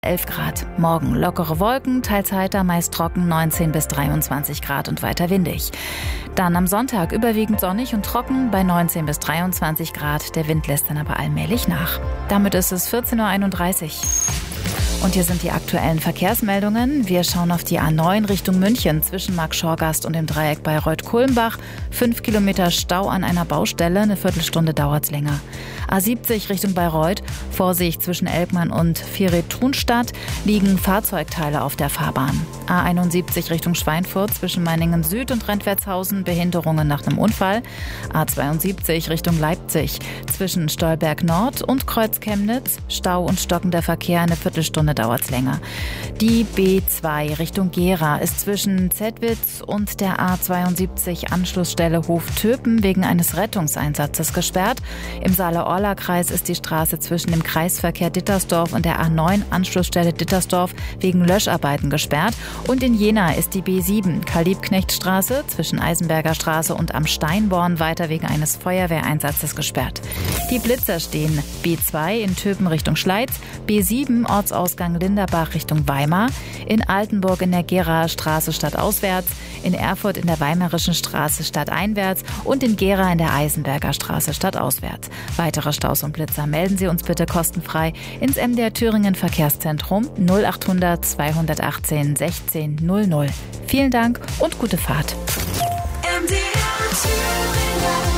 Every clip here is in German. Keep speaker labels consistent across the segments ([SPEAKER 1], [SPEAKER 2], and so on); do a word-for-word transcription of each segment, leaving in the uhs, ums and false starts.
[SPEAKER 1] elf Grad. Morgen lockere Wolken, teils heiter, meist trocken, neunzehn bis dreiundzwanzig Grad und weiter windig. Dann am Sonntag überwiegend sonnig und trocken bei neunzehn bis dreiundzwanzig Grad. Der Wind lässt dann aber allmählich nach. Damit ist es vierzehn Uhr einunddreißig. Und hier sind die aktuellen Verkehrsmeldungen. Wir schauen auf die A neun Richtung München zwischen Marktschorgast und dem Dreieck Bayreuth-Kulmbach. Fünf Kilometer Stau an einer Baustelle, eine Viertelstunde dauert's länger. A siebzig Richtung Bayreuth, Vorsicht zwischen Elkmann und Vieret-Thunstadt, liegen Fahrzeugteile auf der Fahrbahn. A einundsiebzig Richtung Schweinfurt zwischen Meiningen Süd und Rentwertshausen, Behinderungen nach einem Unfall. A zweiundsiebzig Richtung Leipzig zwischen Stolberg Nord und Kreuz Chemnitz, Stau und stockender Verkehr, eine Viertelstunde dauert's länger. Die B zwei Richtung Gera ist zwischen Zettwitz und der A zweiundsiebzig Anschlussstelle Hof-Töpen wegen eines Rettungseinsatzes gesperrt. Im Saale-Orla-Kreis ist die Straße zwischen dem Kreisverkehr Dittersdorf und der A neun Anschlussstelle Dittersdorf wegen Löscharbeiten gesperrt. Und in Jena ist die B sieben Karl-Liebknecht-Straße zwischen Eisenberger Straße und am Steinborn weiter wegen eines Feuerwehreinsatzes gesperrt. Die Blitzer stehen B zwei in Töpen Richtung Schleiz, B sieben Ortsausgang Linderbach Richtung Weimar, in Altenburg in der Geraer Straße stadtauswärts, in Erfurt in der Weimarischen Straße stadteinwärts und in Gera in der Eisenberger Straße stadtauswärts. Weitere Staus und Blitzer melden Sie uns bitte kostenfrei ins M D R Thüringen Verkehrszentrum null achthundert zweihundertachtzehn sechzehn null null. Vielen Dank und gute Fahrt.
[SPEAKER 2] M D R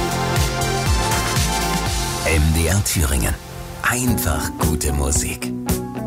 [SPEAKER 2] Thüringen.
[SPEAKER 3] M D R Thüringen. Einfach gute Musik.